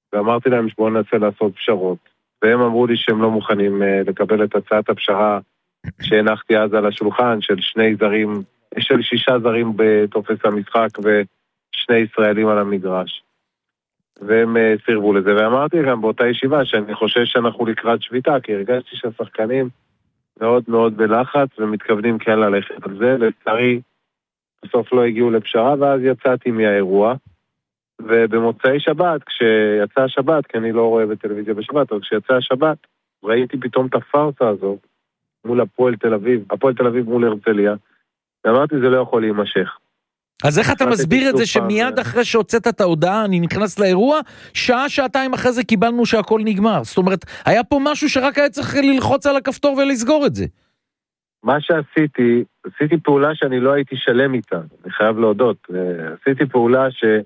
ואמרתי להם שבואו ננסה לעשות פשרות. והם אמרו לי שהם לא מוכנים לקבל את הצעת הפשרה שהנחתי אז על השולחן של 6 זרים בתופס המשחק ו2 ישראלים על המגרש. והם סירבו לזה, ואמרתי גם באותה ישיבה שאני חושש שאנחנו לקראת שביתה, כי הרגשתי שהשחקנים מאוד מאוד בלחץ ומתכוונים כן ללכת על זה. לצערי בסוף לא הגיעו לפשרה, ואז יצאתי מהאירוע. ובמוצאי שבת, כשיצא השבת, כי אני לא רואה בטלוויזיה בשבת, אבל כשיצא השבת, ראיתי פתאום את הפרסה הזאת מול הפועל תל אביב מול הרצליה, ואמרתי זה לא יכול להימשך. אז איך אתה מסביר את זה שמיד אחרי שהוצאת את ההודעה, אני נכנס לאירוע, שעתיים אחרי זה קיבלנו שהכל נגמר? זאת אומרת, היה פה משהו שרק היה צריך ללחוץ על הכפתור ולסגור את זה. מה שעשיתי, עשיתי פעולה שאני לא הייתי שלם איתה, אני חייב להודות. עשיתי פעולה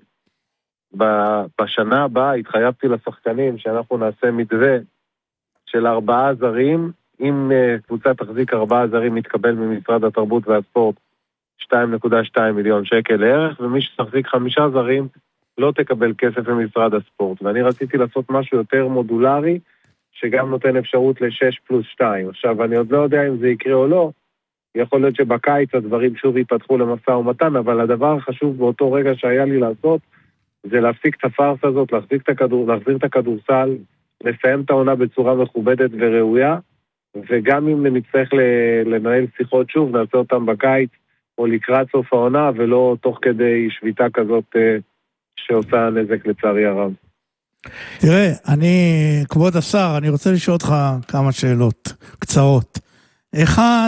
שבשנה הבאה התחייבתי לשחקנים שאנחנו נעשה מתווה של 4 זרים, אם קבוצה תחזיק 4 זרים מתקבל ממשרד התרבות והספורט 2.2 מיליון שקל לערך, ומי שתחזיק 5 זרים לא תקבל כסף ממשרד הספורט. ואני רציתי לעשות משהו יותר מודולרי, שגם נותן אפשרות ל6+2. עכשיו, אני עוד לא יודע אם זה יקרה או לא, יכול להיות שבקיץ הדברים שוב ייפתחו למשא ומתן, אבל הדבר החשוב באותו רגע שהיה לי לעשות, זה להפסיק את הפרס הזאת, להחזיר את הכדורסל, לסיים את העונה בצורה מכובדת וראויה, וגם אם נצטרך לנהל שיחות שוב, נעשה אותם בקיץ, או לקראת סוף העונה, ולא תוך כדי שביתה כזאת שעושה נזק לצערי הרב. תראה, כבוד השר, אני רוצה לשאול אותך כמה שאלות קצרות. אחד,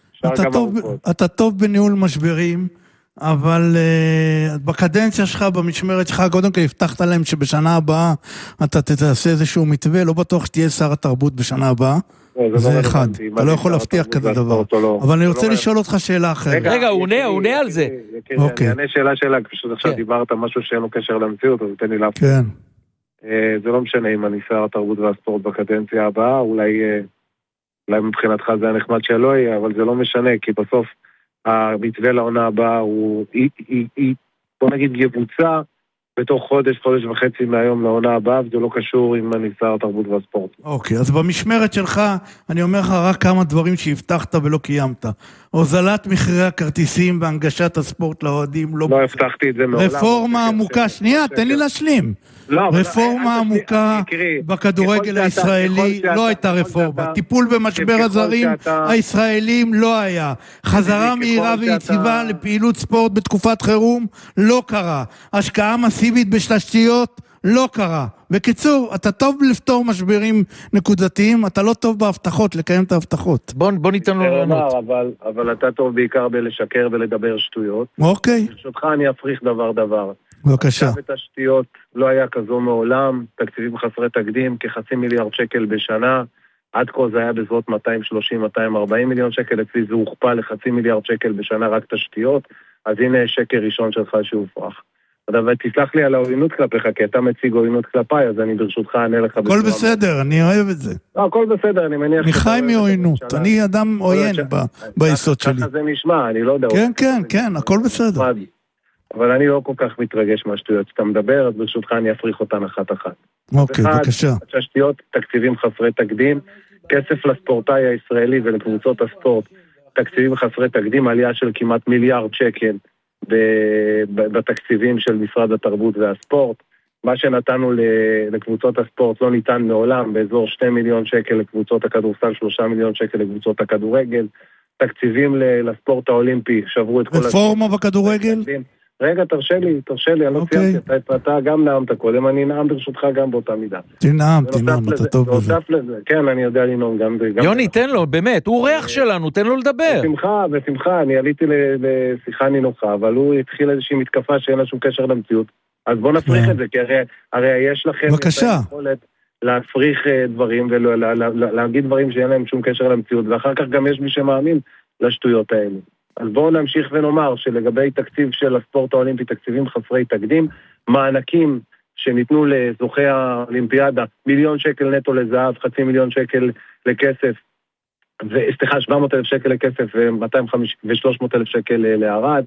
אתה טוב בניהול משברים, אבל בקדנציה שלך, במשמרת שלך, קודם כל הבטחת להם שבשנה הבאה אתה תעשה איזשהו מתווה, לא בטוח שתהיה שר התרבות בשנה הבאה. זה אחד, אתה לא יכול להבטיח כזה דבר. אבל אני רוצה לשאול אותך שאלה אחרת. רגע, הוא עונה על זה. אני אענה שאלה, פשוט עכשיו דיברת משהו שאין לו קשר למציאות, אז תן לי להפתיע. כן. זה לא משנה אם אני שר התרבות והספורט בקדנציה הבאה, אולי מבחינתך זה הנחמד שלא יהיה, אבל זה לא משנה, כי בסוף המתווה לעונה הבאה הוא, בוא נגיד, יבוצע בתוך חודש וחצי מהיום לעונה הבאה, וזה לא קשור אם אני שר התרבות והספורט. אוקיי, אז במשמרת שלך, אני אומר לך רק כמה דברים שהבטחת ולא קיימת. הוזלת מחירי הכרטיסים והנגשת הספורט לאוהדים. לא הבטחתי את זה מעולם. רפורמה עמוקה, שנייה, תן לי להשלים. רפורמה עמוקה בכדורגל הישראלי לא הייתה רפורמה. טיפול במשבר הזרים הישראלים לא היה. חזרה מהירה ויציבה לפעילות ספורט בתקופת חירום לא קרה. השקעה מסיבית בתשתיות לא קרה. בקיצור, אתה טוב לפתור משברים נקודתיים, אתה לא טוב בהבטחות, לקיים את ההבטחות. בוא ניתן לו לענות. אבל אתה טוב בעיקר בלשקר ולדבר שטויות. אוקיי. ברשותך אני אפריך דבר. בבקשה. עכשיו בתשתיות לא היה כזו מעולם, תקציבים חסרי תקדים, כ0.5 מיליארד שקל בשנה, עד כה זה היה בזאת 230-240 מיליון שקל, אצלי זה הוכפל ל0.5 מיליארד שקל בשנה רק תשתיות, אז הנה שקר ראשון שלך שהופרח. אבל תסלח לי על העוינות כלפיך, כי אתה מציג עוינות כלפיי, אז אני ברשותך אענה לך. הכל בסדר, אני אוהב את זה. לא, הכל בסדר, אני מניח... אני חי מעוינות, אני אדם עוין ביסוד שלי. ככה זה נשמע, אני לא יודע. כן, הכל בסדר. אבל אני לא כל כך מתרגש מהשטויות שאתה מדבר, אז ברשותך אני אפריך אותן אחת-אחת. אוקיי, בבקשה. השטויות, תקציבים חסרי תקדים, כסף לספורטאי הישראלי ולקבוצות הספורט, תקציבים חסרי תקדים, עלייה של כמעט 1 מיליארד שקל בתקציבים של משרד התרבות והספורט. מה שנתנו לקבוצות הספורט לא ניתן מעולם, באזור 2 מיליון שקל לקבוצות הכדורסל, 3 מיליון שקל לקבוצות הכדורגל, תקציבים לספורט האולימפי, שברו את כל... רפורמה בכדורגל? רגע, תרשה לי, אני לא ציימתי, אתה גם נעמת קודם, אני נעם ברשותך גם באותה מידה. תנעם, אתה טוב בזה. כן, אני יודע לנעום גם... יוני, תן לו, באמת, הוא אורח שלנו, תן לו לדבר. בשמחה, אני עליתי לשיחה נינוחה, אבל הוא התחיל איזושהי מתקפה שאין לה שום קשר למציאות, אז בוא נפריך את זה, כי הרי יש לכם... בבקשה. להפריך דברים ולהגיד דברים שאין להם שום קשר למציאות, ואחר כך גם יש מי שמאמין לשטויות האלה. אז בואו נמשיך ונאמר שלגבי תקציב של הספורט האולימפי, תקציבים חסרי תקדים, מענקים שניתנו לזוכי האולימפיאדה, 1 מיליון שקל נטו לזהב, 500,000 שקל לכסף, 700,000 שקל לכסף ו300,000 שקל לערד,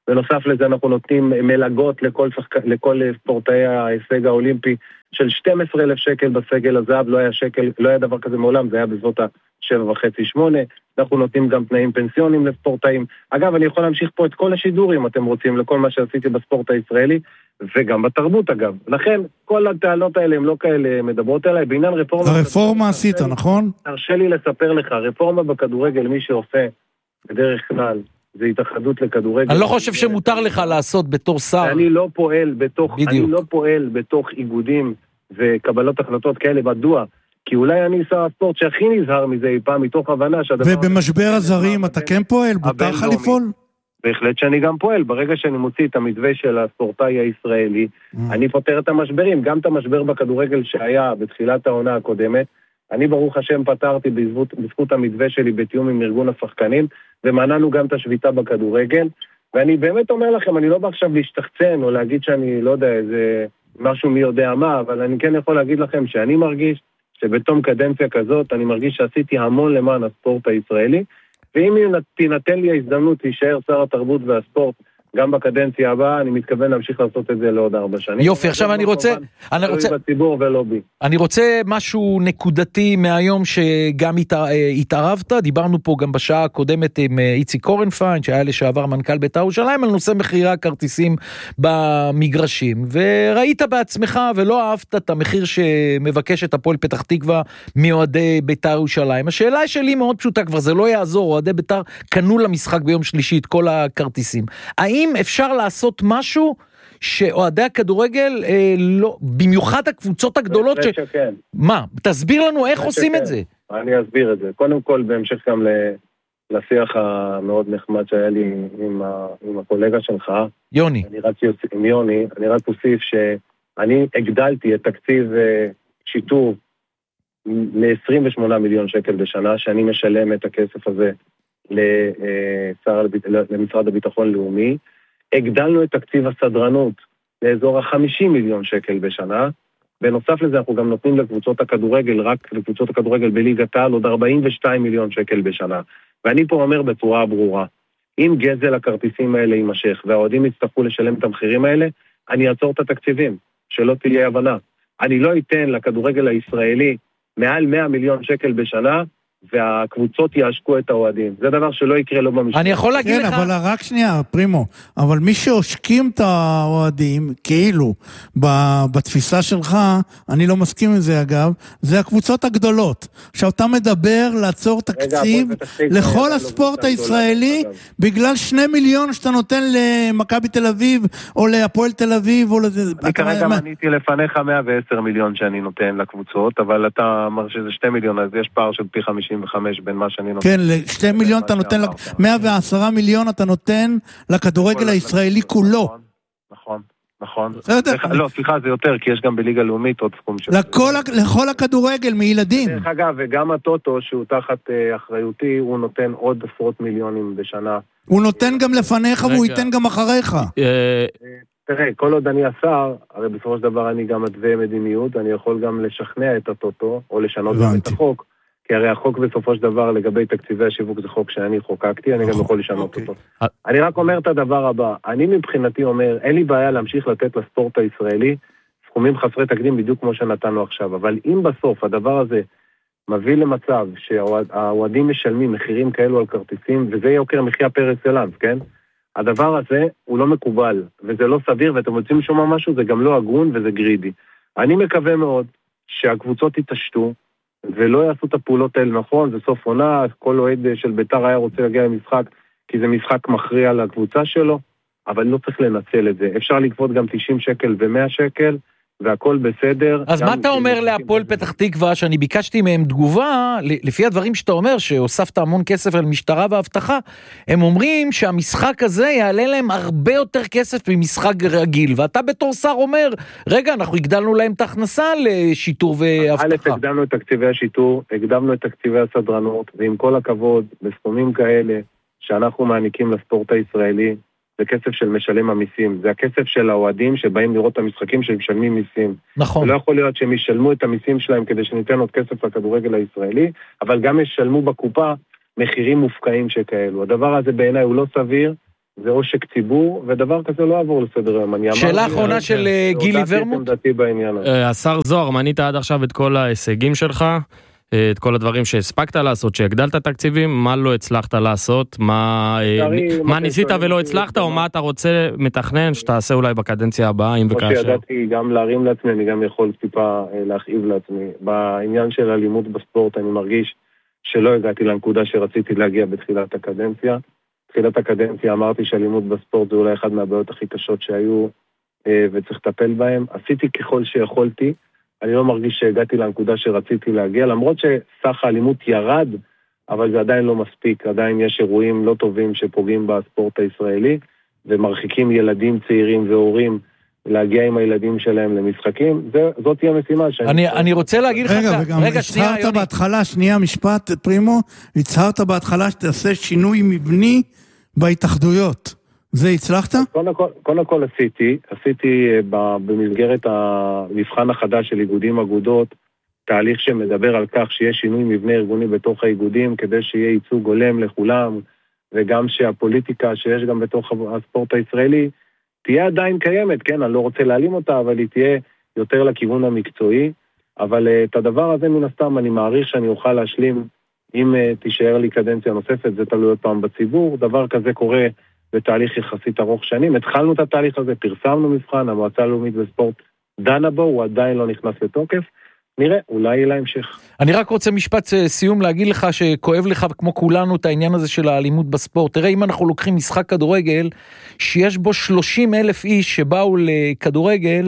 בנוסף לזה אנחנו נותנים מלגות לכל ספורטאי ההישג האולימפי של 12,000 שקל בסגל הזהב, לא היה דבר כזה מעולם, זה היה בסביבות ה-7.5-8, אנחנו נותנים גם תנאים פנסיונים לספורטאים. אגב, אני יכול להמשיך פה את כל השידורים, אתם רוצים, לכל מה שעשיתי בספורט הישראלי, וגם בתרבות אגב. לכן, כל הטענות האלה הם לא כאלה מדברות עליי, בעניין רפורמה... הרפורמה עשית, נכון? תרשה לי לספר לך, רפורמה בכדורגל, מי שעושה בדרך כלל, זה התאחדות לכדורגל. אני לא חושב שמותר לך לעשות בתור שר. אני לא פועל בתוך איגודים וקבלות החלטות כאלה. מדוע? כי אולי אני שר הספורט שהכי נזהר מזה אי פעם, מתוך הבנה שהדבר... ובמשבר הזרים אתה כן פועל? מותר לך לפעול? בהחלט שאני גם פועל. ברגע שאני מוציא את המתווה של הספורטאי הישראלי, אני פותר את המשברים. גם את המשבר בכדורגל שהיה בתחילת העונה הקודמת, אני ברוך השם פתרתי בזכות המתווה שלי בתיאום עם ארגון השחקנים, ומנענו גם את השביתה בכדורגל, ואני באמת אומר לכם, אני לא בא עכשיו להשתחצן או להגיד שאני לא יודע איזה משהו מי יודע מה, אבל אני כן יכול להגיד לכם שאני מרגיש שבתום קדנציה כזאת, אני מרגיש שעשיתי המון למען הספורט הישראלי, ואם תינתן לי ההזדמנות להישאר שר התרבות והספורט גם בקדנציה הבאה, אני מתכוון להמשיך לעשות את זה לעוד 4 שנים. יופי, עכשיו אני רוצה משהו נקודתי מהיום שגם התערבת, דיברנו פה גם בשעה הקודמת עם איציק קורנפיין, שהיה לשעבר מנכ"ל בית"ר ירושלים, על נושא מחירי הכרטיסים במגרשים, וראית בעצמך ולא אהבת את המחיר שמבקשת הפועל פתח תקווה מאוהדי בית"ר ירושלים. השאלה שלי מאוד פשוטה כבר, זה לא יעזור, אוהדי בית"ר קנו למשחק ביום שלישי את כל הכרטיסים. האם אפשר לעשות משהו שאוהדי הכדורגל, לא, במיוחד הקבוצות הגדולות שכן. מה? תסביר לנו איך עושים את זה. אני אסביר את זה. קודם כל, בהמשך גם לשיח המאוד נחמד שהיה לי עם הקולגה שלך. יוני. אני רק אוסיף שאני הגדלתי את תקציב שיטור ל-28 מיליון שקל בשנה, שאני משלם את הכסף הזה למשרד הביטחון לאומי. הגדלנו את תקציב הסדרנות לאזור ה-50 מיליון שקל בשנה. בנוסף לזה אנחנו גם נותנים לקבוצות הכדורגל, רק לקבוצות הכדורגל בליגת העל, עוד 42 מיליון שקל בשנה. ואני פה אומר בצורה ברורה, אם גזל הכרטיסים האלה יימשך, והאוהדים יצטרכו לשלם את המחירים האלה, אני אעצור את התקציבים, שלא תהיה הבנה. אני לא אתן לכדורגל הישראלי מעל 100 מיליון שקל בשנה, והקבוצות יעשקו את האוהדים. זה דבר שלא יקרה לא במשחק. אני יכול להגיד לך... כן, אבל רק שנייה, פרימו, אבל מי שעושקים את האוהדים, כאילו, בתפיסה שלך, אני לא מסכים עם זה אגב, זה הקבוצות הגדולות. עכשיו אתה מדבר לעצור תקציב לכל הספורט הישראלי, בגלל 2 מיליון שאתה נותן למכבי תל אביב, או להפועל תל אביב, או לזה... אני כרגע מניתי לפניך 110 מיליון שאני נותן לקבוצות, אבל אתה אמר שזה 2 מיליון, אז יש פער של פי 55 בין מה שאני נותן. כן, 2 מיליון אתה נותן, 110 מיליון אתה נותן לכדורגל הישראלי כולו. נכון. לא, סליחה, זה יותר, כי יש גם בליגה לאומית עוד סכום של... לכל הכדורגל, מילדים. דרך אגב, וגם הטוטו, שהוא תחת אחריותי, הוא נותן עוד עשרות מיליונים בשנה. הוא נותן גם לפניך, והוא ייתן גם אחריך. תראה, כל עוד אני השר, הרי בסופו של דבר אני גם מתווה מדיניות, אני יכול גם לשכנע את הטוטו, או לשנות את החוק, כי הרי החוק בסופו של דבר לגבי תקציבי השיווק זה חוק שאני חוקקתי, אני גם יכול לשנות אותו. אני רק אומר את הדבר הבא, אני מבחינתי אומר, אין לי בעיה להמשיך לתת לספורט הישראלי סכומים חסרי תקדים בדיוק כמו שנתנו עכשיו, אבל אם בסוף הדבר הזה מביא למצב שהאוהדים משלמים מחירים כאלו על כרטיסים, וזה יוקר מחיה פר אקסלנס, כן? הדבר הזה הוא לא מקובל, וזה לא סביר, ואתם רוצים לשמוע משהו, זה גם לא הגון וזה גרידי. אני מקווה מאוד שהקבוצות יתעשתו, ולא יעשו את הפעולות האלה נכון, זה סוף עונה, כל אוהד של בית"ר היה רוצה להגיע למשחק, כי זה משחק מכריע לקבוצה שלו, אבל לא צריך לנצל את זה. אפשר לקבוד גם 90 שקל ו100 שקל, והכל בסדר. אז מה אתה אומר להפועל פתח תקווה, שאני ביקשתי מהם תגובה, לפי הדברים שאתה אומר, שהוספת המון כסף על משטרה והבטחה, הם אומרים שהמשחק הזה יעלה להם הרבה יותר כסף ממשחק רגיל, ואתה בתור שר אומר, רגע, אנחנו הגדלנו להם את ההכנסה לשיטור והבטחה. הגדלנו את תקציבי השיטור, הגדלנו את תקציבי הסדרנות, ועם כל הכבוד, בסכומים כאלה, שאנחנו מעניקים לספורט הישראלי, זה כסף של משלם המיסים, זה הכסף של האוהדים שבאים לראות את המשחקים שמשלמים מיסים. נכון. לא יכול להיות שהם ישלמו את המיסים שלהם כדי שניתן עוד כסף לכדורגל הישראלי, אבל גם ישלמו בקופה מחירים מופקעים שכאלו. הדבר הזה בעיניי הוא לא סביר, זה עושק ציבור, ודבר כזה לא עבור לסדר היום. שאלה אחרונה של גילי ורמוט. השר זוהר, מנית עד עכשיו את כל ההישגים שלך, את כל הדברים שהספקת לעשות, שהגדלת תקציבים, מה לא הצלחת לעשות, מה ניסית ולא הצלחת, או מה אתה רוצה מתכנן שתעשה אולי בקדנציה הבאה, אם וכאשר. שידעתי גם להרים לעצמי, אני גם יכול טיפה להכאיב לעצמי. בעניין של אלימות בספורט אני מרגיש שלא הגעתי לנקודה שרציתי להגיע בתחילת הקדנציה. בתחילת הקדנציה אמרתי שאלימות בספורט זה אולי אחד מהבעיות הכי קשות שהיו וצריך לטפל בהם. עשיתי ככל שיכולתי, אני לא מרגיש שהגעתי לנקודה שרציתי להגיע, למרות שסך האלימות ירד, אבל זה עדיין לא מספיק, עדיין יש אירועים לא טובים שפוגעים בספורט הישראלי, ומרחיקים ילדים צעירים והורים להגיע עם הילדים שלהם למשחקים, זאת תהיה משימה. אני רוצה להגיד לך... רגע, הצהרת בהתחלה, שנייה משפט, פרימו, הצהרת בהתחלה שתעשה שינוי מבני בהתאחדויות. זה הצלחת? קודם כל עשיתי במסגרת המבחן החדש של איגודים אגודות, תהליך שמדבר על כך שיש שינוי מבנה ארגוני בתוך האיגודים, כדי שיהיה ייצוג הולם לכולם, וגם שהפוליטיקה שיש גם בתוך הספורט הישראלי, תהיה עדיין קיימת, כן, אני לא רוצה להעלים אותה, אבל היא תהיה יותר לכיוון המקצועי, אבל את הדבר הזה מן הסתם אני מעריך שאני אוכל להשלים, אם תישאר לי קדנציה נוספת, זה תלוי עוד פעם בציבור, דבר כזה קורה בתהליך יחסית ארוך שנים, התחלנו את התהליך הזה, פרסמנו מבחן, המועצה הלאומית בספורט דנה בו, הוא עדיין לא נכנס לתוקף, נראה, אולי יהיה להמשך. אני רק רוצה משפט סיום להגיד לך שכואב לך כמו כולנו את העניין הזה של האלימות בספורט. תראה, אם אנחנו לוקחים משחק כדורגל, שיש בו 30,000 איש שבאו לכדורגל,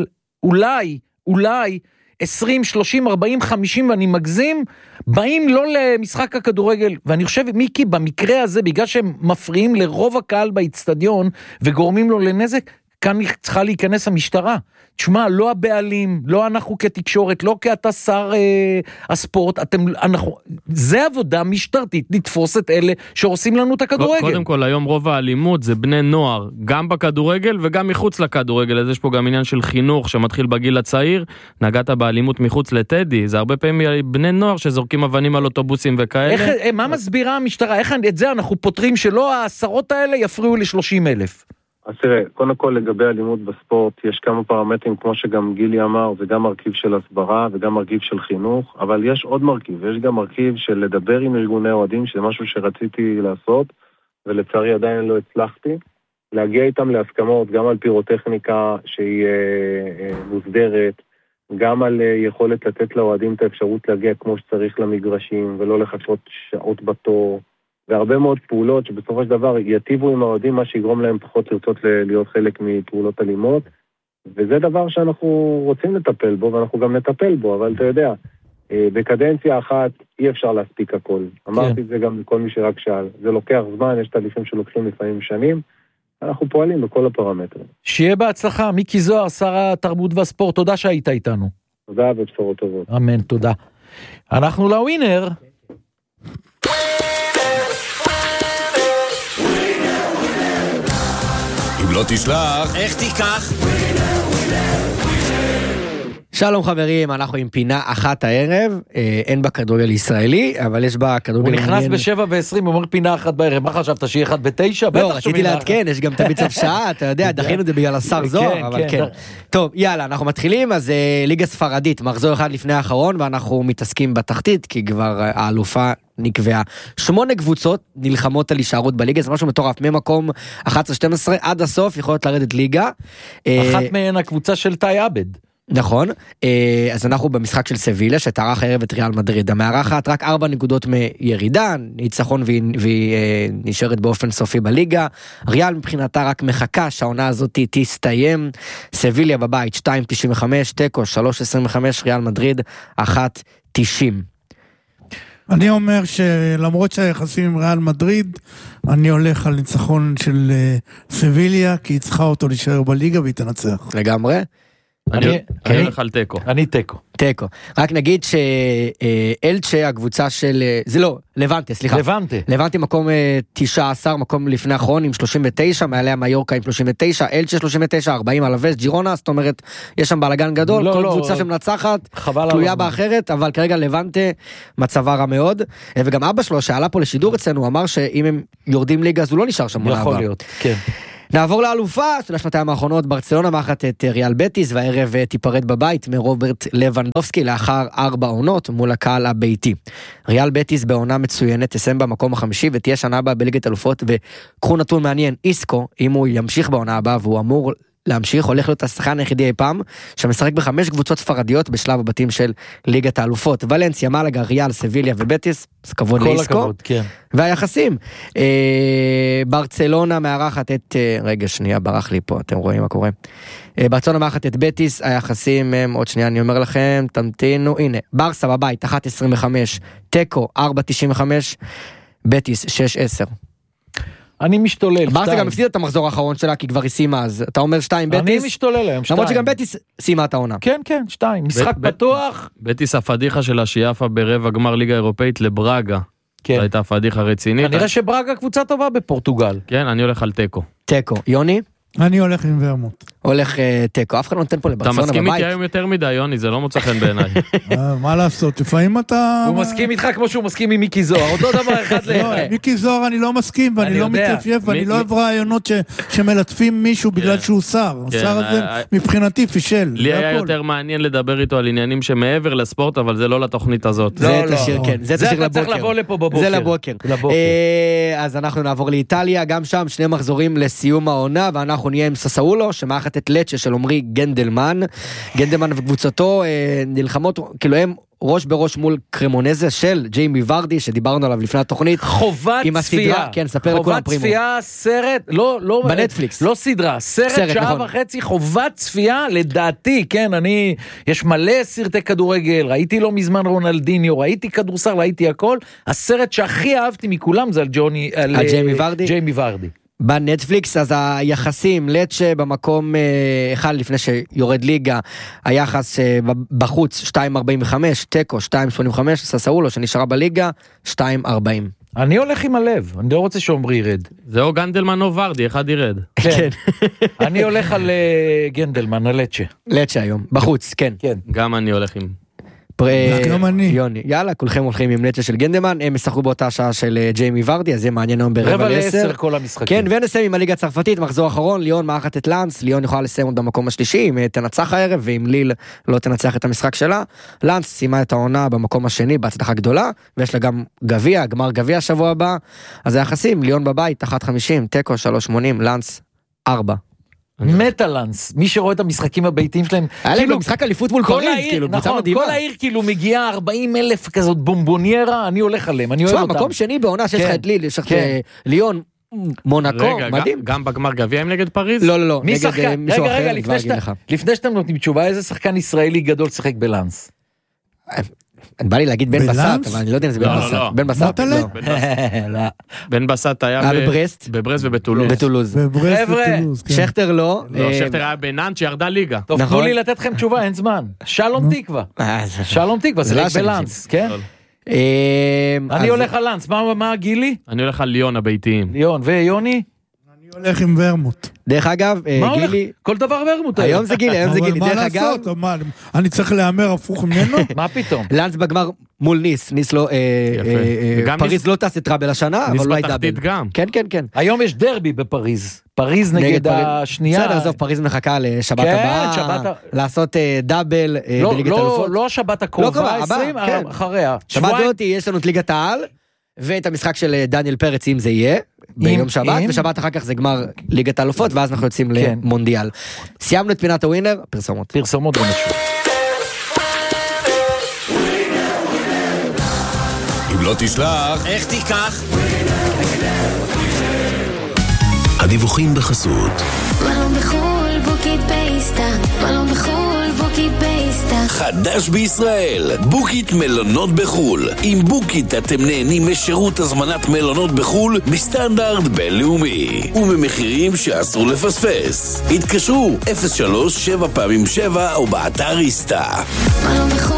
אולי 20, 30, 40, 50, ואני מגזים, באים לא למשחק הכדורגל, ואני חושב, מיקי, במקרה הזה, בגלל שהם מפריעים לרוב הקהל באצטדיון, וגורמים לו לנזק, כאן צריכה להיכנס המשטרה. תשמע, לא הבעלים, לא אנחנו כתקשורת, לא כאתה שר הספורט, זה עבודה משטרתית, לתפוס את אלה שעושים לנו את הכדורגל. קודם כל, היום רוב האלימות זה בני נוער, גם בכדורגל וגם מחוץ לכדורגל, אז יש פה גם עניין של חינוך שמתחיל בגיל הצעיר, נגעת באלימות מחוץ לטדי, זה הרבה פעמים בני נוער שזורקים אבנים על אוטובוסים וכאלה. מה מסבירה המשטרה? איך את זה אנחנו פותרים שלא העשרות האלה יפריעו ל30,000? אז תראה, קודם כל לגבי אלימות בספורט, יש כמה פרמטרים, כמו שגם גילי אמר, זה גם מרכיב של הסברה וגם מרכיב של חינוך, אבל יש עוד מרכיב, יש גם מרכיב של לדבר עם ארגוני אוהדים, שזה משהו שרציתי לעשות, ולצערי עדיין לא הצלחתי, להגיע איתם להסכמות, גם על פירוטכניקה שהיא מוסדרת, גם על יכולת לתת לאוהדים את האפשרות להגיע כמו שצריך למגרשים, ולא לחכות שעות בתור, והרבה מאוד פעולות שבסופו של דבר יטיבו עם האוהדים, מה שיגרום להם פחות לרצות להיות חלק מפעולות אלימות, וזה דבר שאנחנו רוצים לטפל בו, ואנחנו גם נטפל בו, אבל אתה יודע, בקדנציה אחת אי אפשר להספיק הכל. אמרתי את זה גם לכל מי שרק שאל. זה לוקח זמן, יש תהליכים שלוקחים לפעמים שנים, אנחנו פועלים בכל הפרמטרים. שיהיה בהצלחה, מיקי זוהר, שר התרבות והספורט, תודה שהיית איתנו. תודה ובשורות טובות. אמן, תודה. אנחנו לווינר. לא תשלח, איך תיקח? שלום חברים, אנחנו עם פינה אחת הערב, אין בה כדורגל ישראלי, אבל יש בה כדורגל... הוא נכנס ב7:20, הוא אומר פינה אחת בערב, מה חשבת שיהיה 1:09? לא, רציתי להתקן, יש גם תמיד סוף שעה, אתה יודע, דחינו את זה בגלל השר זוהר, אבל כן. טוב, יאללה, אנחנו מתחילים, אז ליגה ספרדית, מחזור אחד לפני האחרון, ואנחנו מתעסקים בתחתית, כי כבר האלופה נקבעה. 8 קבוצות נלחמות על הישארות בליגה, זה משהו מטורף, ממקום 11-12 עד הסוף, יכולות לרדת ליגה. אחת מהן הקבוצה של תאי עבד. נכון, אז אנחנו במשחק של סביליה, שתארח הערב את ריאל מדריד, המארחת רק 4 נקודות מירידה, ניצחון והיא נשארת באופן סופי בליגה, ריאל מבחינתה רק מחכה שהעונה הזאת תסתיים, סביליה בבית 2.95, טקו 3.25, ריאל מדריד 1.90. אני אומר שלמרות שהיחסים עם ריאל מדריד, אני הולך על ניצחון של סביליה, כי היא צריכה אותו להישאר בליגה והיא תנצח. לגמרי? אני הולך על טקו. אני טקו. תיקו. רק נגיד שאלצ'ה, הקבוצה של, זה לא, לבנטה, סליחה. לבנטה מקום 19, מקום לפני האחרון עם 39, מעליה מיורקה עם 39, אלצ'ה 39, 40 על הווסט, ג'ירונה, זאת אומרת, יש שם בלגן גדול, כל קבוצה שמנצחת, תלויה באחרת, אבל כרגע לבנטה מצבה רע מאוד, וגם אבא שלו שעלה פה לשידור אצלנו, אמר שאם הם יורדים ליגה, אז הוא לא נשאר שם. יכול להיות, כן. נעבור לאלופה של השנתיים האחרונות, ברצלונה מארחת את ריאל בטיס, והערב תיפרד בבית מרוברט לבנדובסקי לאחר 4 עונות מול הקהל הביתי. ריאל בטיס בעונה מצוינת, תסיים במקום החמישי ותהיה שנה הבאה בליגת אלופות, וקחו נתון מעניין, איסקו, אם הוא ימשיך בעונה הבאה והוא אמור להמשיך, הולך להיות השחקן היחידי אי פעם, שמשחק ב5 קבוצות ספרדיות בשלב הבתים של ליגת האלופות. ולנסיה, מלגה, ריאל, סביליה ובטיס, זה כבוד לאיסקו. הכבוד, כן. והיחסים, ברצלונה מארחת את, רגע שנייה, ברח לי פה, אתם רואים מה קורה. ברצלונה מארחת את בטיס, היחסים הם, עוד שנייה אני אומר לכם, תמתינו, הנה, ברסה בבית, 1.25, טקו, 4.95, בטיס, 6.10. אני משתולל. ברסה גם הפסידה את המחזור האחרון שלה, כי כבר היא סיימה, אז אתה אומר 2 בטיס. אני משתולל היום 2. למרות שגם בטיס סיימה את העונה. כן, כן, 2. משחק פתוח. בטיס הפדיחה שלה שיפה ברבע גמר ליגה אירופאית לברגה. זו הייתה פדיחה רצינית. כנראה שברגה קבוצה טובה בפורטוגל. כן, אני הולך על טקו. טקו. יוני? אני הולך עם ורמוט. הולך טקו, אף אחד לא נותן פה לברצלונה בבית. אתה מסכים איתי היום יותר מדי, יוני, זה לא מוצא חן בעיניי. מה לעשות, לפעמים אתה... הוא מסכים איתך כמו שהוא מסכים עם מיקי זוהר, אותו דבר אחד לאחד. מיקי זוהר אני לא מסכים, ואני לא מתיישב, ואני לא אוהב רעיונות שמלטפים מישהו בגלל שהוא שר. השר הזה מבחינתי פישל. לי היה יותר מעניין לדבר איתו על עניינים שמעבר לספורט, אבל זה לא לתוכנית הזאת. זה תשאיר, כן. זה תשאיר לבוקר. צריך לבוא לפה בבוקר. זה לבוקר. אז אנחנו נעבור לאיטליה, גם שם 2 מחזורים לסיום העונה, ואנחנו נהיה עם ססאולו, שמארחת את לצ'ה של עומרי גנדלמן. גנדלמן וקבוצתו נלחמות, כאילו הם ראש בראש מול קרמונזה של ג'יימי ורדי, שדיברנו עליו לפני התוכנית. חובת צפייה. כן, ספר לכולם פרימו. חובת צפייה, סרט, לא בנטפליקס. לא סדרה, סרט שעה וחצי, חובת צפייה, לדעתי, כן, יש מלא סרטי כדורגל, ראיתי לא מזמן רונלדיניו, ראיתי כדורסל, ראיתי הכל. הסרט שהכי אהבתי מכולם זה על ג'יימי ורדי. בנטפליקס, אז היחסים, לצ'ה במקום אחד לפני שיורד ליגה, היחס בחוץ 2.45, טקו 2.85, ססאולו שנשארה בליגה 2.40. אני הולך עם הלב, אני לא רוצה שעומרי ירד. זה או גנדלמן או ורדי, אחד ירד. כן. אני הולך על גנדלמן, על לצ'ה. לצ'ה היום, בחוץ, כן. גם אני הולך עם... יוני, יאללה, כולכם הולכים עם לצ'ה של גנדלמן, הם משחקו באותה שעה של ג'יימי ורדי, אז זה מעניין היום ברבע ל10 כל המשחקים. כן, ונסיים עם הליגה הצרפתית, מחזור אחרון, ליון מארחת את לנס, ליון יכולה לסיים עוד במקום השלישי, אם תנצח הערב, ואם ליל לא תנצח את המשחק שלה, לנס סיימה את העונה במקום השני, בהצלחה גדולה, ויש לה גם גביע, גמר גביע שבוע הבא, אז היחסים, ליון בבית, 1.50, טקו 3.80, לנס 4. מטלנס, מי שרואה את המשחקים הביתיים שלהם, כאילו משחק אליפות מול פריז, כאילו קבוצה מדהימה. כל העיר כאילו מגיעה 40,000 כזאת בומבוניירה, אני הולך עליהם, אני אוהב אותם. מקום שני בעונה שיש לך את ליל, יש לך ליון, מונקו, מדהים. גם בגמר גביע הם נגד פריז? לא, נגד מישהו אחר, לפני שאתם נותנים תשובה, איזה שחקן ישראלי גדול שחק בלנס? בא לי להגיד בן בסט, אבל אני לא יודע אם זה בן בסט. בן בסט? לא. בן בסט היה בברסט ובטולוז. שכטר לא. שכטר היה בנאנט שירדה ליגה. טוב, תנו לי לתת לכם תשובה, אין זמן. שלום תקווה. שלום תקווה, זה רק בלנס, כן? אני הולך על לנס, מה גילי? אני הולך על ליון הביתיים. ליון, ויוני? אני הולך עם ורמוט. דרך אגב, גילי... כל דבר ורמוט. היום זה גילי. דרך אגב... אני צריך להאמר הפוך ממנו? מה פתאום? לנס בגמר מול ניס לא... פריז לא תעשה טראבל השנה, אבל אולי דאבל. כן. היום יש דרבי בפריז. פריז נגד השנייה. בסדר, עזוב, פריז מחכה לשבת הבאה, לעשות דאבל בליגת אלופות. לא השבת הקרובה, 20 אחריה. שבת זאת, יש לנו את ליגת העל, ואת המשחק של דניאל פרץ, אם זה יהיה, ביום שבת, ושבת אחר כך זה גמר ליגת האלופות, ואז אנחנו יוצאים למונדיאל. סיימנו את פינת הווינר, פרסומות במשהו. אם לא תשלח, איך תיקח? הדיווחים בחסות מלון בחול, בוקית פייסטה. מלון בחול, בוקית פייסטה. חדש בישראל, בוקית מלונות בחול. עם בוקית אתם נהנים משירות הזמנת מלונות בחול בסטנדרט בינלאומי ובמחירים שאסור לפספס. התקשרו 03-7x7 או באתר איסטה. מלון בחול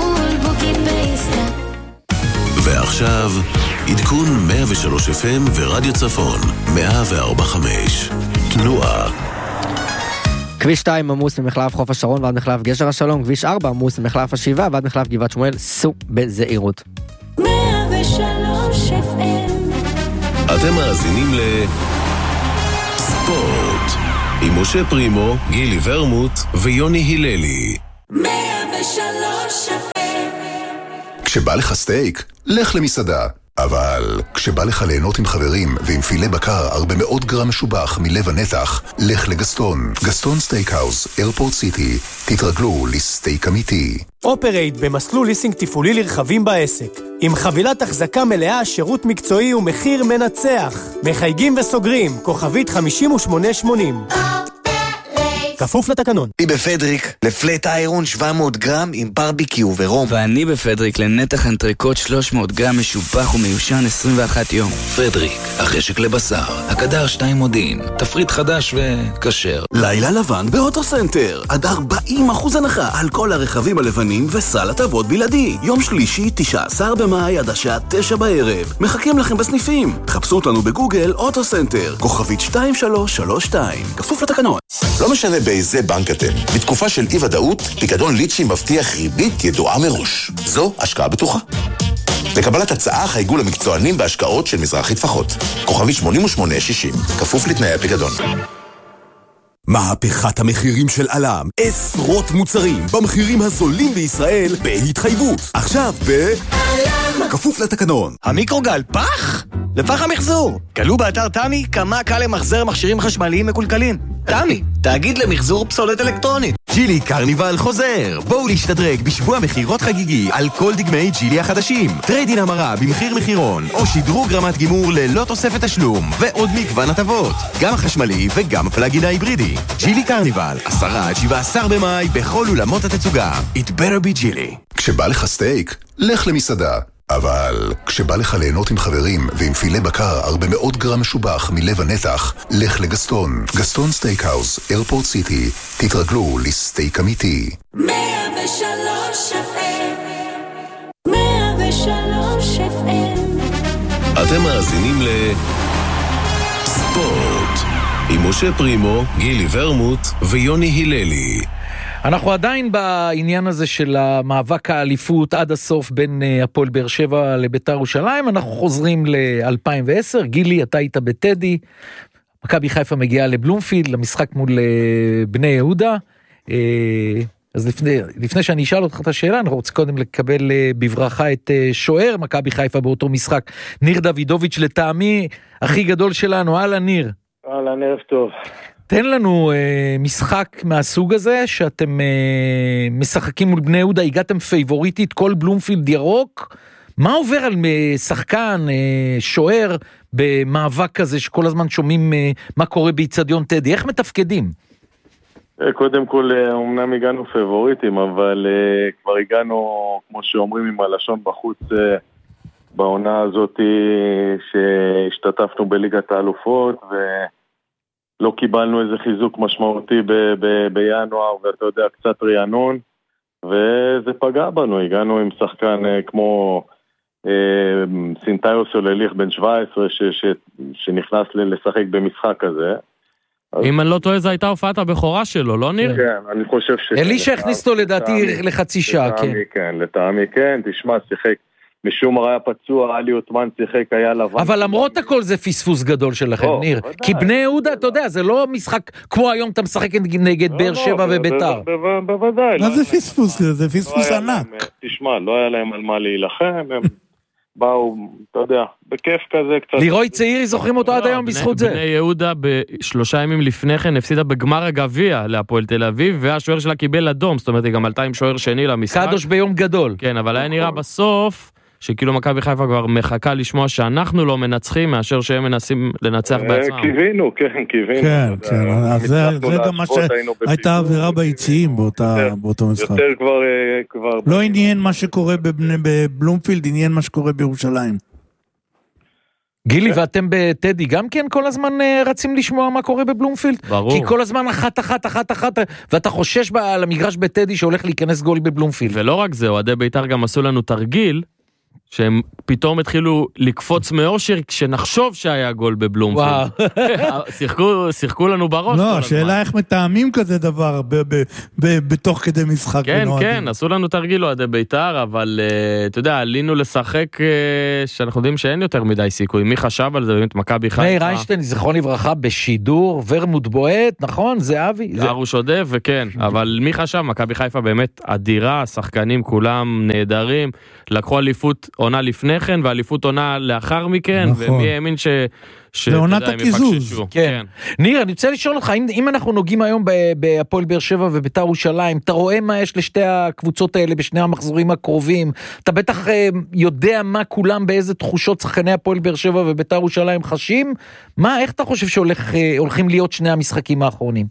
ועכשיו, עדכון 103 FM ורדיו צפון, 104.5. תנועה. כביש 2 עמוס ממחלף חוף השרון ועד מחלף גשר השלום, כביש 4 עמוס ממחלף השבעה ועד מחלף גבעת שמואל, סעו בזהירות. 103 FM. אתם מאזינים ספורט עם משה פרימו, גילי ורמוט ויוני היללי. 103 FM. כשבא לך סטייק, לך למסעדה. אבל כשבא לך ליהנות עם חברים ועם פילה בקר 400 גרם משובח מלב הנתח, לך לגסטון. גסטון סטייקהאוס, איירפורט סיטי. תתרגלו לסטייק אמיתי. אופרייט במסלול ליסינג טיפולי לרכבים בעסק. עם חבילת החזקה מלאה, שירות מקצועי ומחיר מנצח. מחייגים וסוגרים, כוכבית 5880. כפוף לתקנון. אני בפדריק לפלט איירון 700 גרם עם ברביקיו ורום. ואני בפדריק לנתח אנטריקוט 300 גרם משופח ומיושן 21 יום. פדריק, החשק לבשר, הקדר 2 מודיעין, תפריט חדש וקשר. לילה לבן באוטוסנטר, עד 40% הנחה על כל הרכבים הלבנים וסל הטבות בלעדי. יום שלישי 19 במאי עד השעה 9 בערב. מחכים לכם בסניפים. חפשו אותנו בגוגל אוטוסנטר, כוכבית 2332. כפוף לתקנון. לא משנה באיזה בנק אתם. בתקופה של אי-ודאות, פיקדון ליצ'י מבטיח ריבית ידועה מראש. זו השקעה בטוחה. לקבלת הצעה חייגו למקצוענים בהשקעות של מזרחי טפחות. כוכבית 8860, כפוף לתנאי הפיקדון. מהפכת המחירים של אלם. עשרות מוצרים במחירים הזולים בישראל בהתחייבות. עכשיו אלם. כפוף לתקנון. המיקרוגל פח? לפח המחזור. גלו באתר תמי כמה קל למחזר מכשירים חשמליים מקולקלים. תמי, תאגיד למחזור פסולת אלקטרונית. ג'ילי קרניבל חוזר. בואו להשתדרג בשבוע מחירות חגיגי על כל דגמי ג'ילי החדשים. טריידין המרה במחיר מחירון, או שדרוג רמת גימור ללא תוספת תשלום, ועוד מגוון הטבות. גם החשמלי וגם הפלאגין ההיברידי. ג'ילי קרניבל, 10-17 במאי בכל אולמות התצוגה. It better be ג'ילי. כשבא לך סטייק, לך למסעדה. אבל כשבא לך ליהנות עם חברים ועם פילה בקר 400 גרם משובח מלב הנתח, לך לגסטון. גסטון סטייקהאוס, איירפורט סיטי. תתרגלו לסטייק אמיתי. 103 FM. 103 FM. אתם מאזינים ספורט עם משה פרימו, גילי ורמוט ויוני היללי. אנחנו עדיין בעניין הזה של המאבק האליפות עד הסוף בין הפועל באר שבע לבית"ר ירושלים. אנחנו חוזרים ל-2010, גילי, אתה היית בטדי, מכבי חיפה מגיעה לבלומפילד, למשחק מול בני יהודה. אז לפני שאני אשאל אותך את השאלה, אנחנו רוצים קודם לקבל בברכה את שוער מכבי חיפה באותו משחק, ניר דוידוביץ', לטעמי הכי גדול שלנו. הלאה ניר. הלאה, ערב טוב. תן לנו משחק מהסוג הזה, שאתם משחקים מול בני יהודה, הגעתם פייבוריטית, כל בלומפילד ירוק. מה עובר על שחקן, שוער, במאבק כזה, שכל הזמן שומעים מה קורה באצטדיון טדי? איך מתפקדים? קודם כל, אמנם הגענו פייבוריטים, אבל כבר הגענו, כמו שאומרים עם הלשון בחוץ, בעונה הזאת שהשתתפנו בליגת האלופות, לא קיבלנו איזה חיזוק משמעותי בינואר, ואתה יודע, קצת רענון, וזה פגע בנו. הגענו עם שחקן כמו סינטאיו סולליך בן 17, שנכנס לשחק במשחק הזה. אם אני לא טועה, זו הייתה הופעת הבכורה שלו, לא ניר? כן, אני חושב ש... אלישה הכניס אותו לדעתי לחצי שעה, כן. לטעמי כן, תשמע, שיחק. משום מה היה פצוע, אלי עותמן שיחק, היה לבן. אבל למרות הכל זה פספוס גדול שלכם, ניר. כי בני יהודה, אתה יודע, זה לא משחק כמו היום אתה משחק נגד באר שבע וביתר. בוודאי. מה זה פספוס? זה פספוס ענק. תשמע, לא היה להם על מה להילחם, הם באו, אתה יודע, בכיף כזה קצת. לירוי צעירי, זוכרים אותו עד היום בזכות זה. בני יהודה בשלושה ימים לפני כן הפסידה בגמר הגביע להפועל תל אביב, והשוער שלה קיבל אדום, זאת אומרת, היא גם עלתה עם שוער שני למשחק. קדוש ביום גדול. כן, אבל היה נראה בסוף שכאילו מכבי חיפה כבר מחכה לשמוע שאנחנו לא מנצחים, מאשר שהם מנסים לנצח בעצמם. קיווינו. כן, זה גם מה שהייתה עבירה ביציעים באותו משחק. יותר כבר... לא עניין מה שקורה בבלומפילד, עניין מה שקורה בירושלים. גילי, ואתם בטדי גם כן כל הזמן רצים לשמוע מה קורה בבלומפילד? ברור. כי כל הזמן אחת, ואתה חושש למגרש בטדי שהולך להיכנס גול בבלומפילד. ולא רק זה, אוהדי בית"ר גם עשו לנו תרגיל, שהם פתאום התחילו לקפוץ מאושר כשנחשוב שהיה גול בבלומפילד. שיחקו לנו בראש. לא, השאלה איך מתאמים כזה דבר בתוך כדי משחק. כן, כן, עשו לנו תרגיל אוהדי בית"ר, אבל אתה יודע, עלינו לשחק שאנחנו יודעים שאין יותר מדי סיכוי. מי חשב על זה? באמת מכבי חיפה. מאיר איינשטיין, זכרון לברכה, בשידור, ורמוט בועט, נכון? זה אבי. ארוש עודף, וכן, אבל מי חשב? מכבי חיפה באמת אדירה, שחקנים כולם נהדרים, לקחו אליפות עונה לפני כן, ואליפות עונה לאחר מכן, ומי האמין לעונת הקיזוז. כן. ניר, אני רוצה לשאול אותך, אם אנחנו נוגעים היום בהפועל באר שבע ובית"ר ירושלים, אתה רואה מה יש לשתי הקבוצות האלה בשני המחזורים הקרובים, אתה בטח יודע מה כולם, באיזה תחושות שחקני הפועל באר שבע ובית"ר ירושלים חשים, איך אתה חושב שהולכים להיות שני המשחקים האחרונים?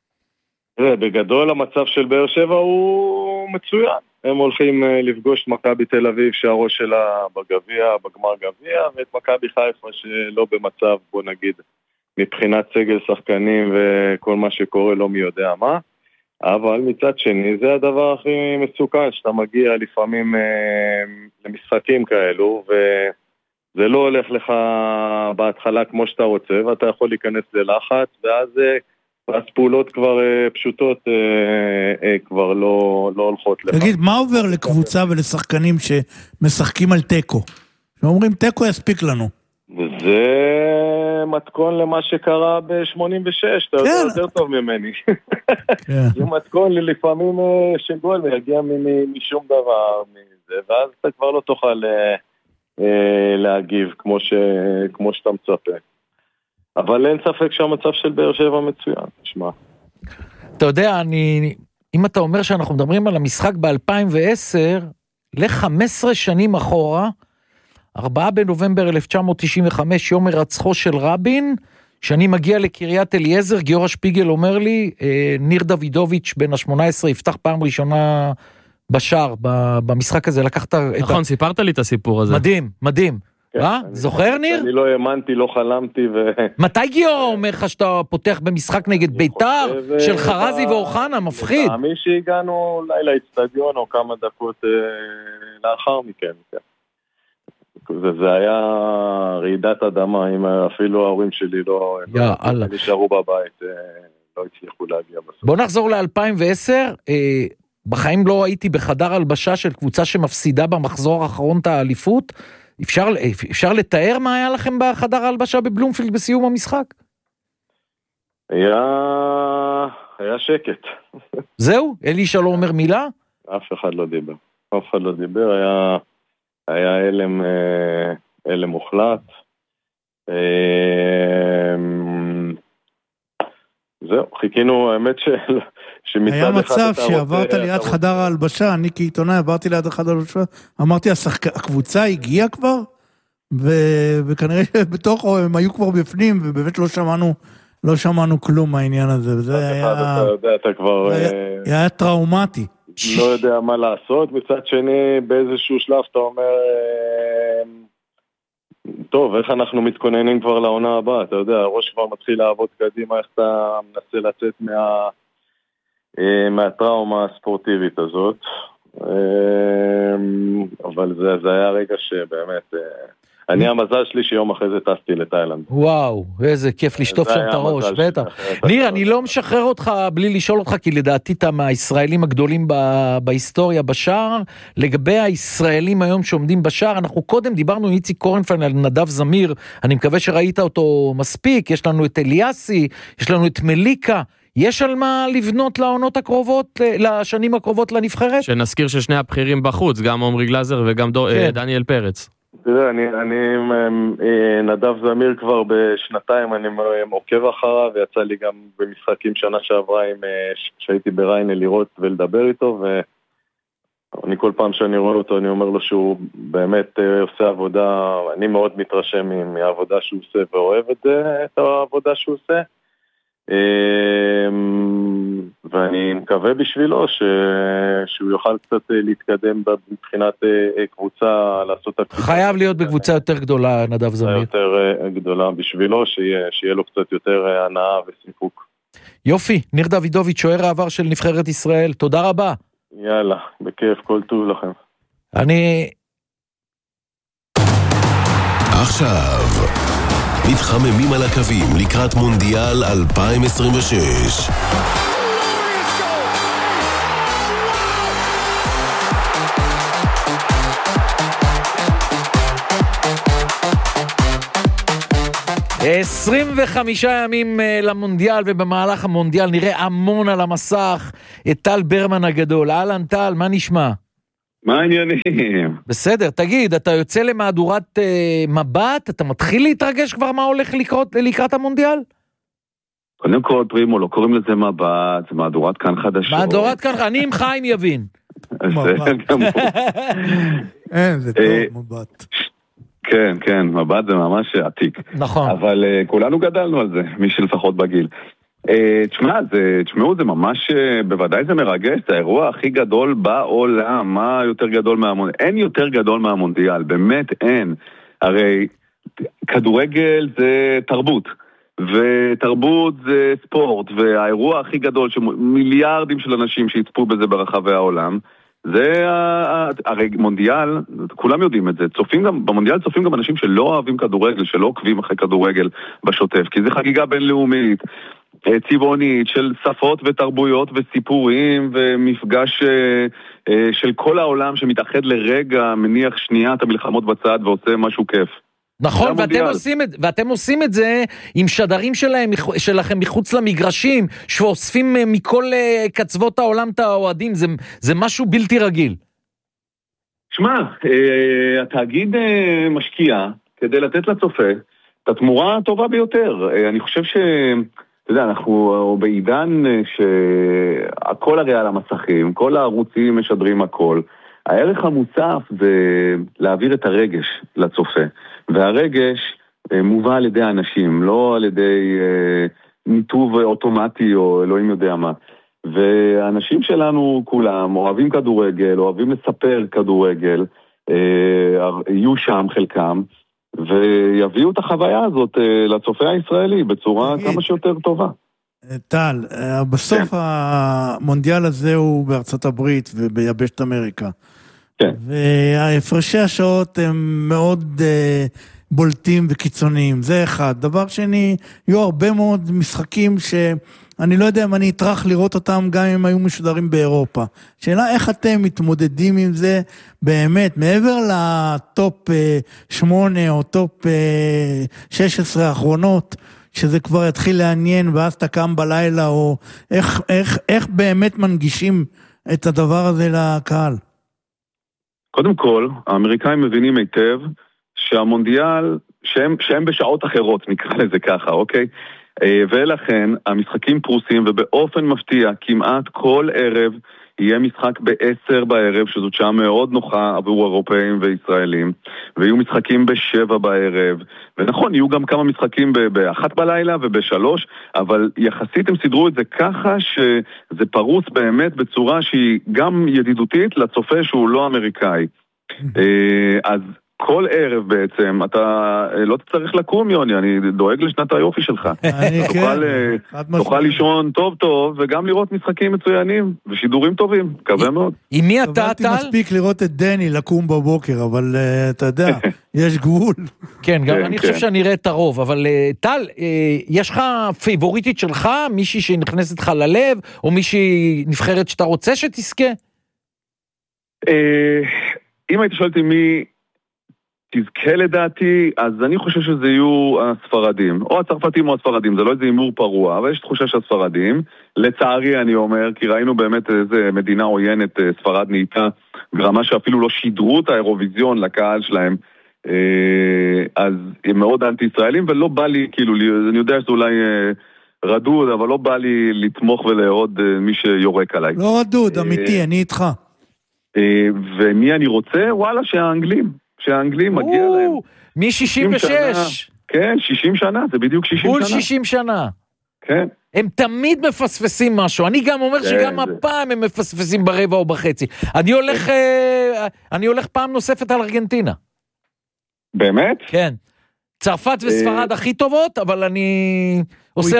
בגדול המצב של באר שבע הוא מצוין. הם הולכים לפגוש את מכבי תל אביב שהראש שלה בגביע, בגמר גביע, ואת מכבי חיפה שלא במצב, בוא נגיד, מבחינת סגל שחקנים וכל מה שקורה לא מי יודע מה. אבל מצד שני זה הדבר הכי מסוכן, שאתה מגיע לפעמים למשחקים כאלו, וזה לא הולך לך בהתחלה כמו שאתה רוצה, ואתה יכול להיכנס ללחץ, ואז פעולות כבר פשוטות כבר לא הולכות לך. תגיד, מה עובר לקבוצה ולשחקנים שמשחקים על טקו? שאומרים, טקו יספיק לנו. זה מתכון למה שקרה ב-86, אתה יודע יותר טוב ממני. זה מתכון לפעמים שגול ויגיע משום דבר מזה, ואז אתה כבר לא תוכל להגיב כמו שאתה מצפה. אבל אין ספק שהמצב של באר שבע מצוין, תשמע. אתה יודע, אם אתה אומר שאנחנו מדברים על המשחק ב-2010, ל-15 שנים אחורה, 4 בנובמבר 1995, יום הרצחו של רבין, שאני מגיע לקריית אליעזר, גיורא שפיגל אומר לי, ניר דוידוביץ' בן ה-18 יפתח פעם ראשונה בשער, במשחק הזה, לקחת... נכון, סיפרת לי את הסיפור הזה. מדהים, מדהים. זוכר ניר? אני לא האמנתי, לא חלמתי מתי גיורא אומר לך שאתה פותח במשחק נגד בית"ר של חרזי ואוחנה, מפחיד? מי שהגענו לילה אצטדיון או כמה דקות לאחר מכן. זה היה רעידת אדמה, אם אפילו ההורים שלי לא נשארו בבית, לא הצליחו להגיע בסוף. בוא נחזור ל-2010, בחיים לא הייתי בחדר הלבשה של קבוצה שמפסידה במחזור האחרון את האליפות, אפשר לתאר מה היה לכם בחדר ההלבשה בבלומפילד בסיום המשחק? היה שקט. זהו? אלישע לא אומר מילה? אף אחד לא דיבר. היה אלם מוחלט. זהו, חיכינו, האמת היה מצב שעברת ליד חדר ההלבשה, אני כעיתונאי עברתי ליד חדר ההלבשה, אמרתי, הקבוצה הגיעה כבר, וכנראה שבתוכו הם היו כבר בפנים, ובאמת לא שמענו כלום מהעניין הזה, וזה היה טראומטי. לא יודע מה לעשות, מצד שני באיזשהו שלב אתה אומר, טוב, איך אנחנו מתכוננים כבר לעונה הבאה, אתה יודע, הראש כבר מתחיל לעבוד קדימה, איך אתה מנסה לצאת מהטראומה הספורטיבית הזאת, אבל זה היה רגע שבאמת, המזל שלי שיום אחרי זה טסתי לתאילנד. וואו, איזה כיף לשטוף שם את הראש, בטח. ניר, אני לא משחרר אותך בלי לשאול אותך, כי לדעתי אתה מהישראלים הגדולים בהיסטוריה בשער, לגבי הישראלים היום שעומדים בשער, אנחנו קודם דיברנו עם איציק קורנפיין על נדב זמיר, אני מקווה שראית אותו מספיק, יש לנו את אליאסי, יש לנו את מליקה, יש על מה לבנות לעונות הקרובות, לשנים הקרובות לנבחרת? שנזכיר ששני הבכירים בחוץ, גם עומרי גלזר וגם דניאל פרץ. תראה, אני נדב זמיר כבר בשנתיים, אני עוקב אחריו, ויצא לי גם במשחקים שנה שעברה שהייתי בריינה לראות ולדבר איתו, ואני כל פעם שאני רואה אותו, אני אומר לו שהוא באמת עושה עבודה, אני מאוד מתרשם מהעבודה שהוא עושה, ואוהב את העבודה שהוא עושה, ואני מקווה בשבילו שהוא יוכל קצת להתקדם מבחינת קבוצה, לעשות חייב להיות בקבוצה יותר גדולה, נדב זמיר. יותר גדולה בשבילו, שיהיה לו קצת יותר הנאה וסיפוק. יופי, ניר דוידוביץ', שוער העבר של נבחרת ישראל, תודה רבה. יאללה, בכיף, כל טוב לכם. אני עכשיו מתחממים על הקווים לקראת מונדיאל 2026. ו25 ימים למונדיאל, ובמהלך המונדיאל נראה המון על המסך את טל ברמן הגדול. אהלן טל, מה נשמע? מה העניינים? בסדר, תגיד, אתה יוצא למהדורת מבט, אתה מתחיל להתרגש כבר מה הולך לקראת המונדיאל? קודם כל, פרימו, לא קוראים לזה מבט, זה מהדורת כאן חדשות. מהדורת כאן, אני עם חיים יבין. זה טוב, מבט. כן, כן, מבט זה ממש עתיק. נכון. אבל כולנו גדלנו על זה, מי שלפחות בגיל. תשמעו, זה ממש, בוודאי זה מרגש, זה האירוע הכי גדול בעולם. מה יותר גדול מהמונדיאל? אין יותר גדול מהמונדיאל, באמת אין. הרי כדורגל זה תרבות, ותרבות זה ספורט, והאירוע הכי גדול שמיליארדים של אנשים שיצפו בזה ברחבי העולם, זה הרי מונדיאל, כולם יודעים את זה, במונדיאל צופים גם אנשים שלא אוהבים כדורגל, שלא עוקבים אחרי כדורגל בשוטף, כי זה חגיגה בינלאומית, צבעונית, של שפות ותרבויות וסיפורים, ומפגש של כל העולם שמתאחד לרגע, מניח שנייה את המלחמות בצד ועושה משהו כיף. נכון, ואתם עושים את זה עם שדרים שלכם מחוץ למגרשים, שאוספים מכל קצוות העולם את האוהדים, זה משהו בלתי רגיל. שמע, התאגיד משקיע כדי לתת לצופה את התמורה הטובה ביותר. אני חושב אתה יודע, אנחנו בעידן שהכל הרי על המסכים, כל הערוצים משדרים הכל. הערך המוסף זה להעביר את הרגש לצופה. והרגש מובא על ידי האנשים, לא על ידי ניתוב אוטומטי או אלוהים יודע מה. והאנשים שלנו כולם אוהבים כדורגל, אוהבים לספר כדורגל, יהיו שם חלקם, ויביאו את החוויה הזאת לצופה הישראלי בצורה כמה שיותר טובה. טל, בסוף המונדיאל הזה הוא בארצות הברית וביבשת אמריקה. וההפרשי השעות הם מאוד בולטים וקיצוניים, זה אחד. דבר שני, יהיו הרבה מאוד משחקים שאני לא יודע אם אני אטרח לראות אותם גם אם היו משודרים באירופה. שאלה איך אתם מתמודדים עם זה באמת, מעבר לטופ 8 או טופ 16 האחרונות, שזה כבר יתחיל לעניין ואז אתה קם בלילה, או איך באמת מנגישים את הדבר הזה לקהל? קודם כל, האמריקאים מבינים היטב שהמונדיאל, שהם בשעות אחרות, נקרא לזה ככה, אוקיי? ולכן המשחקים פרוסים, ובאופן מפתיע, כמעט כל ערב יהיה משחק ב-10 בערב, שזאת שעה מאוד נוחה עבור אירופאים וישראלים, ויהיו משחקים ב-7 בערב, ונכון, יהיו גם כמה משחקים ב-1 בלילה וב-3, אבל יחסית הם סידרו את זה ככה שזה פרוס באמת בצורה שהיא גם ידידותית לצופה שהוא לא אמריקאי. אז כל ערב בעצם, אתה לא תצטרך לקום, יוני, אני דואג לשנת היופי שלך. תוכל לישון טוב טוב, וגם לראות משחקים מצוינים, ושידורים טובים, מקווה מאוד. עם מי אתה, טל? עבדתי מספיק לראות את דני לקום בבוקר, אבל אתה יודע, יש גבול. כן, גם אני חושב שאני אראה את הרוב, אבל טל, יש לך פייבוריטית שלך, מישהי שנכנסת לך ללב, או מישהי נבחרת שאתה רוצה שתזכה? אם היית שואלתי מי תזכה לדעתי, אז אני חושב שזה יהיו הספרדים, או הצרפתים או הספרדים, זה לא איזה אימור פרוע, אבל יש תחושה שהספרדים, לצערי אני אומר, כי ראינו באמת איזה מדינה עוינת, ספרד נהייתה גרמה שאפילו לא שידרו את האירוויזיון לקהל שלהם, אז הם מאוד אנטי-ישראלים, ולא בא לי, כאילו, אני יודע שזה אולי רדוד, אבל לא בא לי לתמוך ולהרוד מי שיורק עליי. לא רדוד, אמיתי, אני איתך. ומי אני רוצה? וואלה, שהאנגלים מגיע להם. מ-66. כן, 60 שנה, זה בדיוק 60 שנה. בול 60 שנה. כן. הם תמיד מפספסים משהו. אני גם אומר שגם הפעם הם מפספסים ברבע או בחצי. אני הולך פעם נוספת על ארגנטינה. באמת? כן. צרפת וספרד הכי טובות, אבל אני עושה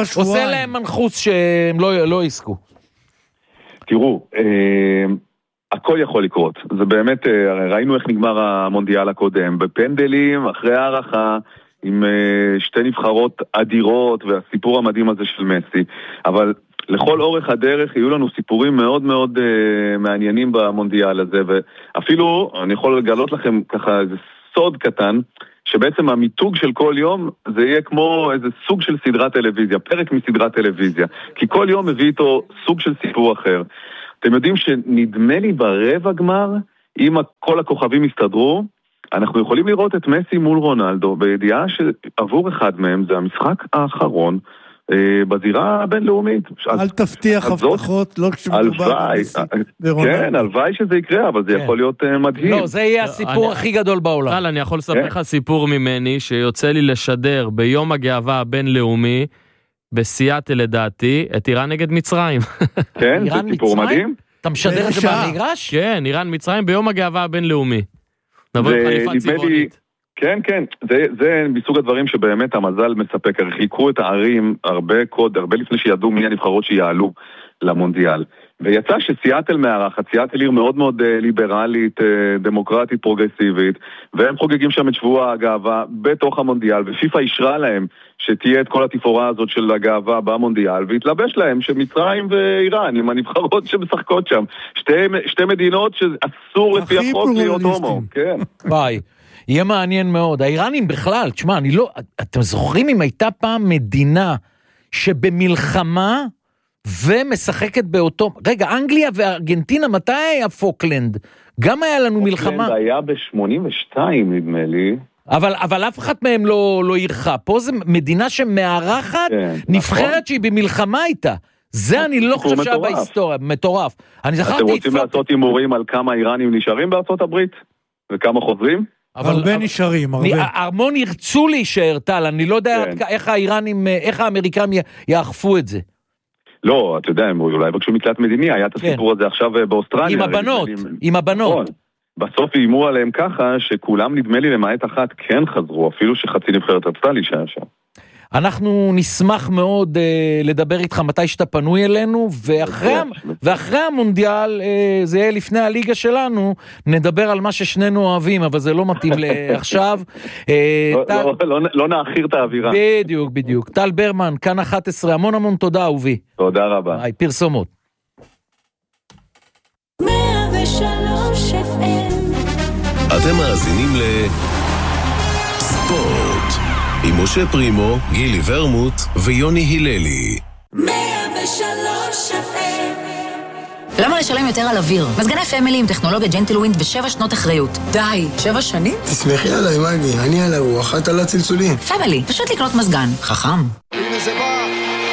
להם מנחוס שהם לא יסקו. תראו, הכל יכול לקרות. זה באמת, ראינו איך נגמר המונדיאל הקודם, בפנדלים, אחרי הערכה, עם שתי נבחרות אדירות, והסיפור המדהים הזה של מסי. אבל לכל אורך הדרך יהיו לנו סיפורים מאוד מאוד מעניינים במונדיאל הזה, ואפילו אני יכול לגלות לכם ככה איזה סוד קטן, שבעצם המיתוג של כל יום זה יהיה כמו איזה סוג של סדרת טלוויזיה, פרק מסדרת טלוויזיה, כי כל יום מביא איתו סוג של סיפור אחר. אתם יודעים שנדמה לי ברבע גמר, אם כל הכוכבים יסתדרו, אנחנו יכולים לראות את מסי מול רונלדו, בידיעה שעבור אחד מהם זה המשחק האחרון, בזירה הבינלאומית. אל תבטיח הבטחות, לא כשמדובר ברונלדו. כן, הלוואי שזה יקרה, אבל זה יכול להיות מדהים. לא, זה יהיה הסיפור הכי גדול בעולם. אני יכול לספר לך סיפור ממני, שיוצא לי לשדר ביום הגאווה הבינלאומי, בסיאטל לדעתי, את איראן נגד מצרים. כן, זה סיפור מדהים. אתה משדר את זה במגרש? כן, איראן מצרים ביום הגאווה הבינלאומי. נבוא עם חליפה צבעונית. כן, כן, זה מסוג הדברים שבאמת המזל מספק, חיכו את הערים הרבה לפני שידעו מי הנבחרות שיעלו למונדיאל. ויצא שסיאטל מארחת, סיאטל עיר מאוד מאוד ליברלית, דמוקרטית, פרוגרסיבית, והם חוגגים שם את שבוע הגאווה בתוך המונדיאל, ופיפה אישרה להם שתהיה את כל התפאורה הזאת של הגאווה במונדיאל, והתלבש להם שמצרים ואיראן, עם הנבחרות שמשחקות שם, שתי מדינות שאסור לפי החוק להיות הומו, כן. ביי. יהיה מעניין מאוד. האיראנים בכלל, תשמע, אתם זוכרים אם הייתה פעם מדינה שבמלחמה ומשחקת באותו, רגע, אנגליה וארגנטינה, מתי היה פוקלנד? גם היה לנו מלחמה. פוקלנד היה ב-82 נדמה לי. אבל אף אחד מהם לא ירחה. פה זה מדינה שמארחת נבחרת שהיא במלחמה איתה. זה אני לא חושב שהיה בהיסטוריה, מטורף. אתם רוצים לעשות הימורים על כמה איראנים נשארים בארצות הברית? וכמה חוזרים? הרבה נשארים, הרבה. המון ירצו להישאר, טל, אני לא יודע איך האיראנים, איך האמריקאים יאכפו את זה. לא, אתה יודע, אולי בקשו מקלט מדיני, היה את הסיפור הזה עכשיו באוסטרליה. עם הבנות. בסוף איימו עליהם ככה, שכולם נדמה לי למעט אחת כן חזרו, אפילו שחצי נבחרת רצתה להישאר שם. אנחנו נשמח מאוד לדבר איתך מתי שאתה פנוי אלינו, ואחרי המונדיאל, זה יהיה לפני הליגה שלנו, נדבר על מה ששנינו אוהבים, אבל זה לא מתאים לעכשיו. לא נאחיר את האווירה. בדיוק. טל ברמן, כאן 11, המון תודה אהובי. תודה רבה. פרסומות. 103 FM. אתם מאזינים לספורט. עם משה פרימו, גילי ורמוט ויוני היללי. 103 FM. למה לשלם יותר על אוויר? מזגני פמילי עם טכנולוגיה ג'נטלווינד ו7 שנות אחריות. די, 7 שנים? תסמכי עליי, מגי, אני על הרוח, את על הצלצולים. פמילי, פשוט לקנות מזגן. חכם. הנה זה בא!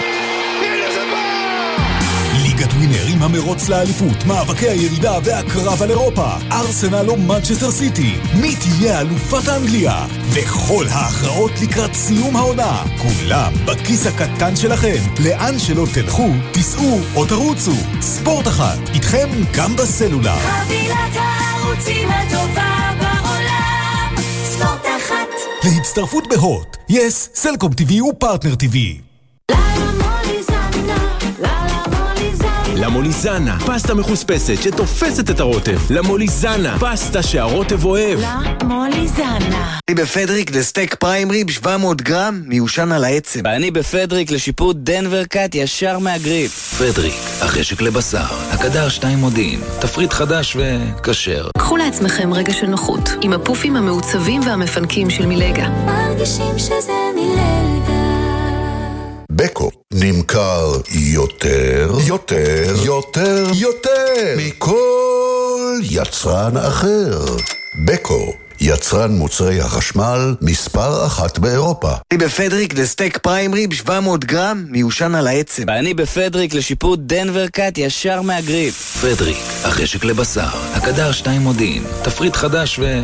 ליגת ווינרים, המרוץ לאליפות, מאבקי הירידה והקרב על אירופה, ארסנל או מנצ'סטר סיטי, מי תהיה אלופת אנגליה, וכל ההכרעות לקראת סיום העונה, כולם בכיס הקטן שלכם. לאן שלא תלכו, תיסעו או תרוצו. ספורט אחת, איתכם גם בסלולר. חבילת הערוצים הטובה בעולם, ספורט אחת. להצטרפות בהוט, יס, סלקום TV ופרטנר TV. למוליזנה, פסטה מחוספסת שתופסת את הרוטב. למוליזנה, פסטה שהרוטב אוהב. למוליזנה. אני בפדריק לסטייק פריים ריב 700 גרם, מיושן על העצם. ואני בפדריק לשיפוט דנבר קאט ישר מהגריף. פדריק, החשק לבשר, הקדר 2 מודיעין, תפריט חדש וקשר. קחו לעצמכם רגע של נוחות עם הפופים המעוצבים והמפנקים של מילגה. מרגישים שזה מילגה. בקו נמכר יותר מכל יצרן אחר. בקו, יצרן מוצרי החשמל מספר 1 באירופה. אני בפדריק לסטייק פריים ריב 700 גרם, מיושן על העצם. ואני בפדריק לשיפוט דנבר קאט ישר מהגריף. פדריק, החשק לבשר, הקדר 2 מודיעין, תפריט חדש